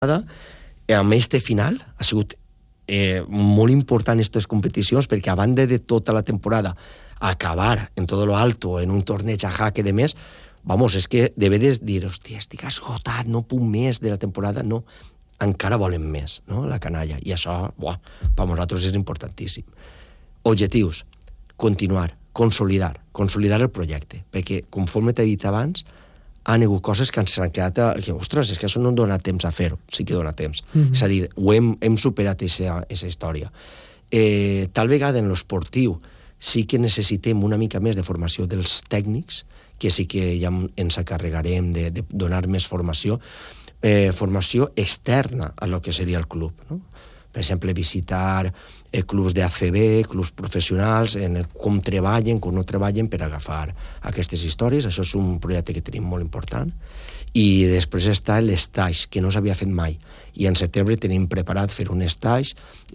amb este final ha sigut molt important aquestes competicions, perquè a banda de tota la temporada acabar en todo lo alto, en un torneig a jaque de més, vamos, és que debe de dir, hòstia, estic esgotat, no puc més de la temporada, no, encara volen més, no?, la canalla, i això, per nosaltres és importantíssim. Objectius: continuar, consolidar el projecte, perquè, conforme t'he dit abans, han hagut coses que ens han quedat que, ostres, és que això no dona temps a fer-ho. Sí que dona temps. És a dir, hem superat aquesta història. Tal vegada en l'esportiu sí que necessitem una mica més de formació dels tècnics, que sí que ja ens encarregarem de donar més formació externa a lo que seria el club, no? Per exemple, visitar clubs d'ACB, clubs professionals, com treballen, com no treballen, per agafar aquestes històries. Això és un projecte que tenim molt important. I després està l'estage, que no s'havia fet mai. I en setembre tenim preparat fer un stage,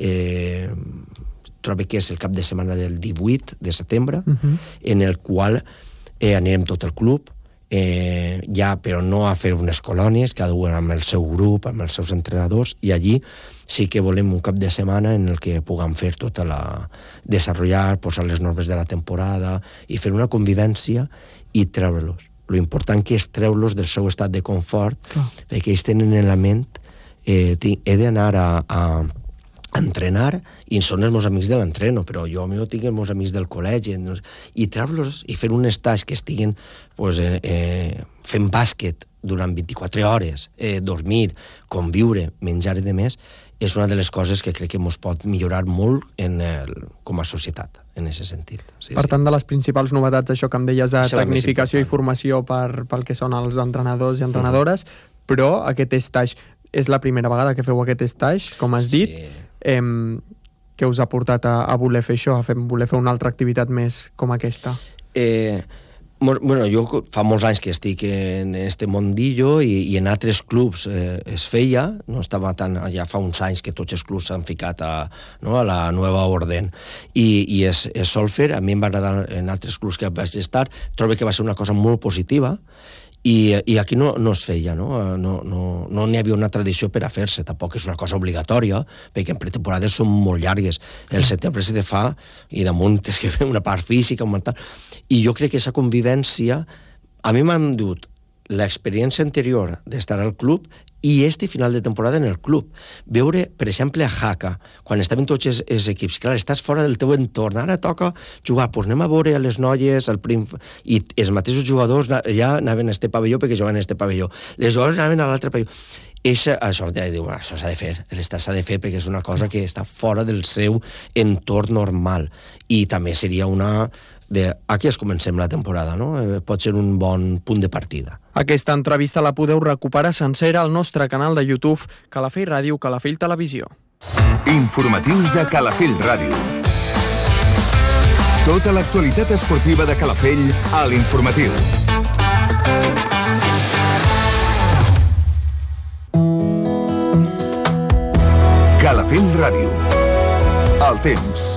trobo que és el cap de setmana del 18 de setembre, en el qual anirem tot el club, però no a fer unes colònies, cada un amb el seu grup, amb els seus entrenadors, i allí sí que volem un cap de setmana en el que puguem fer tota desenvolupar, posar les normes de la temporada i fer una convivència i treure-los. Lo important que és treure-los del seu estat de confort, perquè ells tenen en la ment he d'anar a entrenar, i són els meus amics de l'entreno, però jo tinc els meus amics del col·legi, i treure-los i fer un stage que estiguin fent bàsquet durant 24 hores, dormir, conviure, menjar i demés, és una de les coses que crec que ens pot millorar molt com a societat, en aquest sentit. Per tant, de les principals novetats, això que em deies de tecnificació i formació pel que són els entrenadors i entrenadores, però aquest stage és la primera vegada que feu aquest stage, com has dit. Què us ha portat a voler fer això, a voler fer una altra activitat més com aquesta? Jo fa molts anys que estic en este mundillo i en altres clubs es feia, no estava tan... Ja fa uns anys que tots els clubs s'han ficat a la nova orden i es sol fer. A mi em va agradar en altres clubs que vaig estar, trobo que va ser una cosa molt positiva i aquí no es feia, no n'hi havia una tradició per a fer-se, tampoc és una cosa obligatòria, perquè en pretemporades són molt llargues, el setembre se te fa i damunt tens que fer una part física, i jo crec que aquesta convivència a mi m'han dut l'experiència anterior d'estar al club i este final de temporada en el club. Veure, per exemple, a Jaca, quan estaven tots els equips, clar, estàs fora del teu entorn, ara toca jugar, doncs anem a veure a les noies, i els mateixos jugadors ja anaven a este pavelló perquè jugaven a este pavelló. Les jugadores anaven a l'altre pavelló. Això s'ha de fer, s'ha de fer perquè és una cosa que està fora del seu entorn normal, i també seria una... Aquí es comencem la temporada, no? Pot ser un bon punt de partida. Aquesta entrevista la podeu recuperar sencera al nostre canal de YouTube Calafell Ràdio, Calafell Televisió. Informatius de Calafell Ràdio. Tota l'actualitat esportiva de Calafell a l'Informatiu. Calafell Ràdio. El temps.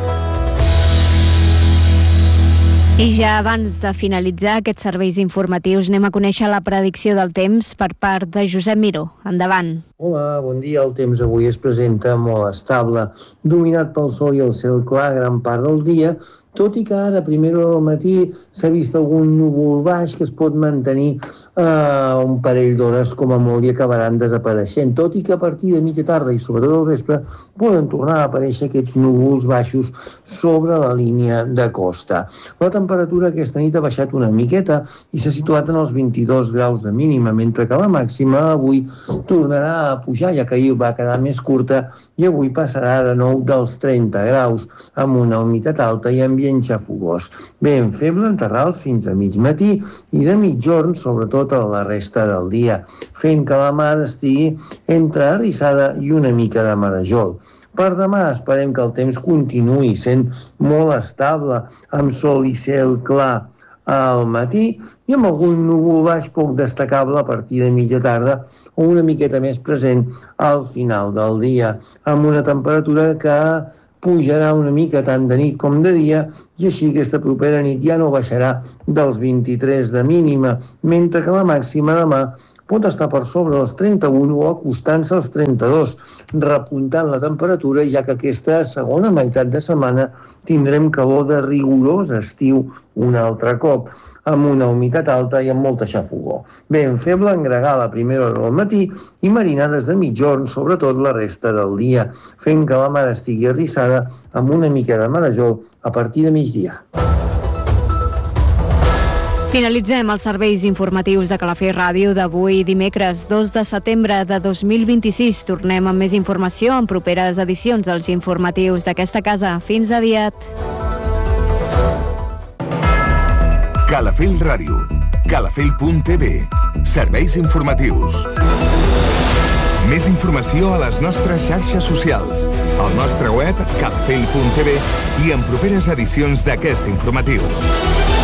I ja abans de finalitzar aquests serveis informatius anem a conèixer la predicció del temps per part de Josep Miró. Endavant. Hola, bon dia. El temps avui es presenta molt estable, dominat pel sol i el cel clar gran part del dia, tot i que ara, a primera hora del matí, s'ha vist algun núvol baix que es pot mantenir un parell d'hores com a molt i acabaran desapareixent, tot i que a partir de mitja tarda i sobretot al vespre poden tornar a aparèixer aquests núvols baixos sobre la línia de costa. La temperatura aquesta nit ha baixat una miqueta i s'ha situat en els 22 graus de mínima, mentre que la màxima avui tornarà a pujar, ja que ahir va quedar més curta i avui passarà de nou dels 30 graus, amb una humitat alta i ambient xafogós. Vent feble en terrals fins a mig matí i de mitjorn, sobretot a la resta del dia, fent que la mar estigui entre arrissada i una mica de marejol. Per demà esperem que el temps continuï sent molt estable, amb sol i cel clar al matí i amb algun núvol baix poc destacable a partir de mitja tarda o una miqueta més present al final del dia, amb una temperatura que pujarà una mica tant de nit com de dia i així aquesta propera nit ja no baixarà dels 23 de mínima, mentre que la màxima demà pot estar per sobre dels 31 o acostant-se als 32, repuntant la temperatura, ja que aquesta segona meitat de setmana tindrem calor de rigorós estiu un altre cop, amb una humitat alta i amb molta xafogor. Vent feble en gregal a primera hora del matí i marinades de mitjorn, sobretot la resta del dia, fent que la mar estigui arrissada amb una mica de marejol a partir de migdia. Finalitzem els serveis informatius de Calafell Ràdio d'avui dimecres 2 de setembre de 2026. Tornem amb més informació en properes edicions dels informatius d'aquesta casa. Fins aviat. Calafell Ràdio, calafell.tv, serveis informatius. Més informació a les nostres xarxes socials, al nostre web calafell.tv i en properes edicions d'aquest informatiu.